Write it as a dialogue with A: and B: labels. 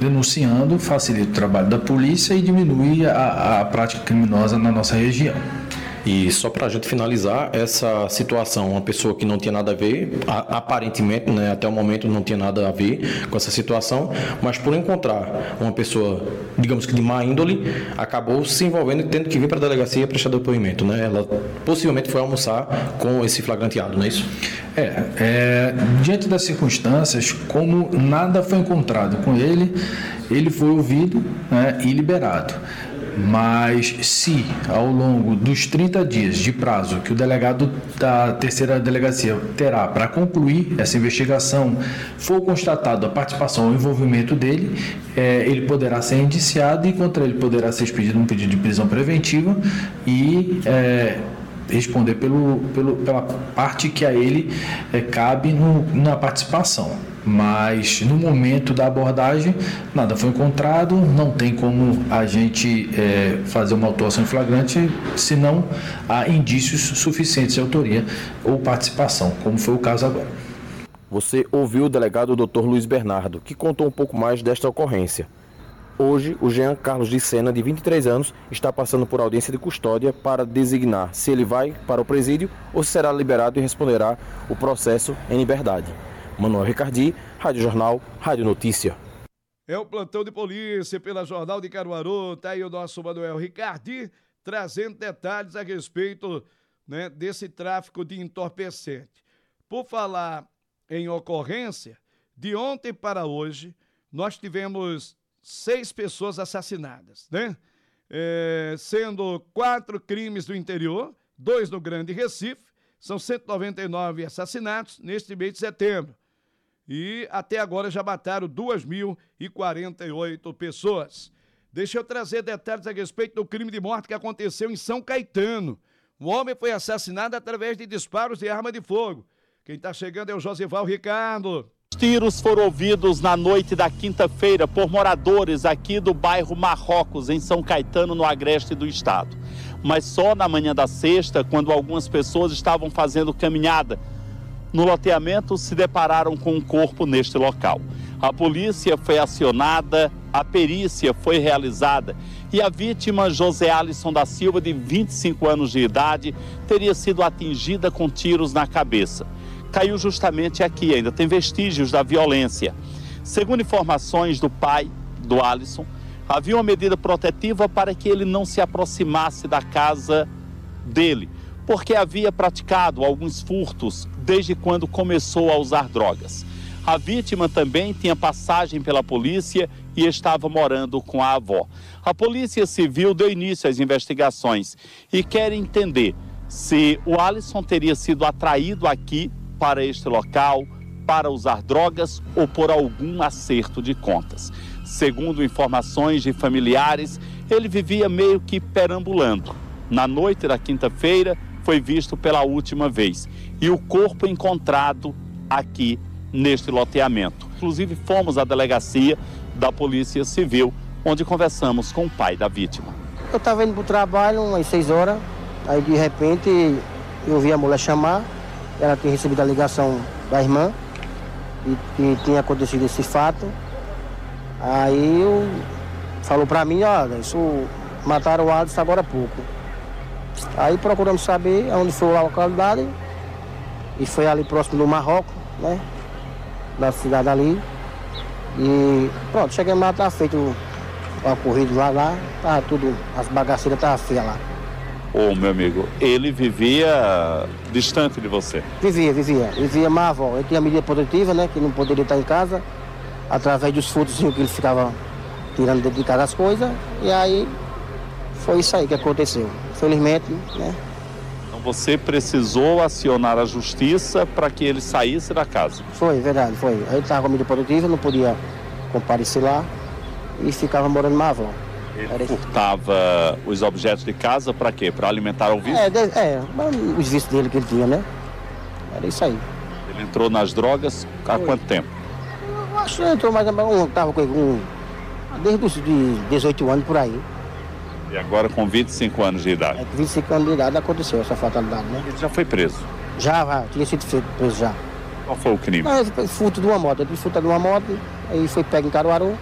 A: denunciando facilita o trabalho da polícia e diminui a prática criminosa na nossa região.
B: E só para a gente finalizar, essa situação, uma pessoa que não tinha nada a ver, aparentemente, né, até o momento não tinha nada a ver com essa situação, mas por encontrar uma pessoa, digamos que de má índole, acabou se envolvendo e tendo que vir para a delegacia prestar depoimento, né? Ela possivelmente foi almoçar com esse flagranteado, não é isso?
A: Diante das circunstâncias, como nada foi encontrado com ele, ele foi ouvido, né, e liberado. Mas se ao longo dos 30 dias de prazo que o delegado da terceira delegacia terá para concluir essa investigação, for constatado a participação ou envolvimento dele, ele poderá ser indiciado e contra ele poderá ser expedido um pedido de prisão preventiva e responder pela parte que a ele cabe na participação. Mas no momento da abordagem nada foi encontrado, não tem como a gente fazer uma autuação em flagrante se não há indícios suficientes de autoria ou participação, como foi o caso agora.
B: Você ouviu o delegado Dr. Luiz Bernardo, que contou um pouco mais desta ocorrência. Hoje, o Jean Carlos de Sena, de 23 anos, está passando por audiência de custódia para designar se ele vai para o presídio ou se será liberado e responderá o processo em liberdade. Manuel Ricardi, Rádio Jornal, Rádio Notícia.
C: É o plantão de polícia pela Jornal de Caruaru. Tá aí o nosso Manuel Ricardi trazendo detalhes a respeito, né, desse tráfico de entorpecente. Por falar em ocorrência, de ontem para hoje, nós tivemos 6 pessoas assassinadas, né? Sendo 4 crimes do interior, 2 no Grande Recife, são 199 assassinatos neste mês de setembro. E até agora já mataram 2.048 pessoas. Deixa eu trazer detalhes a respeito do crime de morte que aconteceu em São Caetano. Um homem foi assassinado através de disparos de arma de fogo. Quem está chegando é o Josival Ricardo.
D: Os tiros foram ouvidos na noite da quinta-feira por moradores aqui do bairro Marrocos, em São Caetano, no agreste do estado. Mas só na manhã da sexta, quando algumas pessoas estavam fazendo caminhada no loteamento, se depararam com um corpo neste local. A polícia foi acionada, a perícia foi realizada e a vítima, José Alisson da Silva, de 25 anos de idade, teria sido atingida com tiros na cabeça. Caiu justamente aqui, ainda tem vestígios da violência. Segundo informações do pai do Alisson, havia uma medida protetiva para que ele não se aproximasse da casa dele, porque havia praticado alguns furtos desde quando começou a usar drogas. A vítima também tinha passagem pela polícia e estava morando com a avó. A Polícia Civil deu início às investigações e quer entender se o Alisson teria sido atraído aqui para este local para usar drogas ou por algum acerto de contas. Segundo informações de familiares, ele vivia meio que perambulando. Na noite da quinta-feira, foi visto pela última vez e o corpo encontrado aqui neste loteamento. Inclusive, fomos à delegacia da Polícia Civil, onde conversamos com o pai da vítima.
E: Eu estava indo para o trabalho umas 6 horas, aí de repente eu vi a mulher chamar, ela tinha recebido a ligação da irmã e tinha acontecido esse fato. Aí eu falou para mim, olha, isso mataram o Alisson agora há pouco. Aí procuramos saber onde foi a localidade e foi ali próximo do Marrocos, né, da cidade ali. E pronto, chegamos lá, estava feito o ocorrido lá, estava tudo, as bagaceiras estavam feias lá.
D: Ô, meu amigo, ele vivia distante de você? Vivia mais avó. Ele tinha medida protetiva, né, que não poderia estar em casa, através dos furtos que ele ficava tirando dentro de casa as coisas, e aí foi isso aí que aconteceu. Felizmente, né? Então você precisou acionar a justiça para que ele saísse da casa?
E: Foi, verdade, foi. Aí ele estava com a medida protetiva, não podia comparecer lá e ficava morando na avó.
D: Ele furtava os objetos de casa para quê? Para alimentar o vício?
E: Os vícios dele que ele tinha, né? Era isso aí.
D: Ele entrou nas drogas há quanto tempo?
E: Eu acho que entrou mais ou menos, estava desde os 18 anos por aí.
D: E agora com 25 anos de idade?
E: Com 25 anos de idade aconteceu essa fatalidade, né?
D: Ele já foi preso?
E: Já, tinha sido preso já.
D: Qual foi o crime?
E: Furto de uma moto, ele furtou de uma moto, aí foi pego em Caruaru,